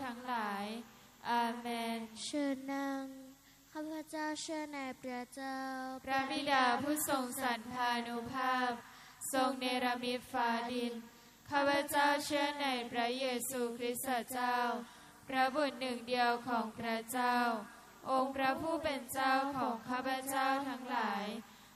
ทั้งหลายอาเมนเชิญนั่งข้าพเจ้าเชื่อในพระเจ้าพระบิดาผู้ทรงสันพานุภาพทรงเนรมิตฟ้าดินข้าพเจ้าเชื่อในพระเยซูคริสต์เจ้าพระบุตรหนึ่งเดียวของพระเจ้าองค์พระผู้เป็นเจ้าของข้าพเจ้าทั้งหลาย